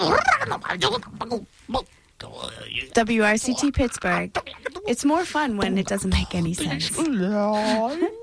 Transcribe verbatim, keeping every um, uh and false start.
W R C T Pittsburgh. It's more fun when it doesn't make any sense.